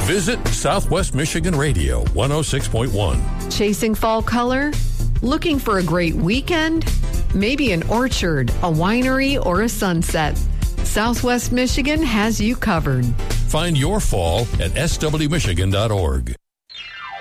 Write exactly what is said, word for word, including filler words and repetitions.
Visit Southwest Michigan Radio one oh six point one. Chasing fall color? Looking for a great weekend? Maybe an orchard, a winery, or a sunset. Southwest Michigan has you covered. Find your fall at s w michigan dot org.